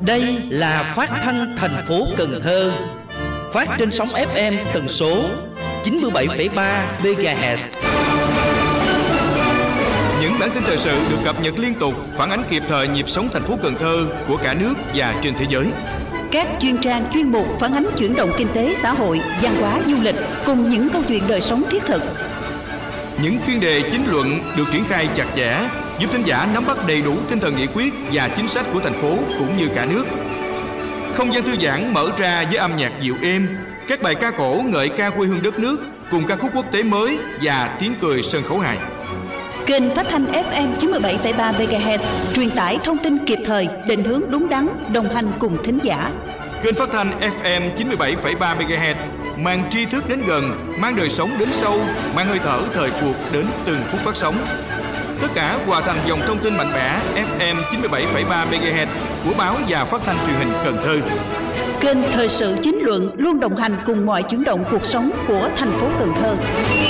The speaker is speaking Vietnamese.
Đây là phát thanh thành phố Cần Thơ, phát trên sóng FM tần số 97,3 MHz. Những bản tin thời sự được cập nhật liên tục, phản ánh kịp thời nhịp sống thành phố Cần Thơ của cả nước và trên thế giới. Các chuyên trang chuyên mục phản ánh chuyển động kinh tế xã hội, văn hóa du lịch cùng những câu chuyện đời sống thiết thực. Những chuyên đề chính luận được triển khai chặt chẽ, giúp thính giả nắm bắt đầy đủ tinh thần nghị quyết và chính sách của thành phố cũng như cả nước. Không gian thư giãn mở ra với âm nhạc dịu êm, các bài ca cổ ngợi ca quê hương đất nước cùng ca khúc quốc tế mới và tiếng cười sân khấu hài. Kênh phát thanh FM 97,3 MHz truyền tải thông tin kịp thời, định hướng đúng đắn, đồng hành cùng thính giả. Kênh phát thanh FM 97,3 MHz mang tri thức đến gần, mang đời sống đến sâu, mang hơi thở thời cuộc đến từng phút phát sóng. Tất cả hòa thành dòng thông tin mạnh mẽ FM 97,3 MHz của báo và phát thanh truyền hình Cần Thơ. Kênh thời sự chính luận luôn đồng hành cùng mọi chuyển động cuộc sống của thành phố Cần Thơ.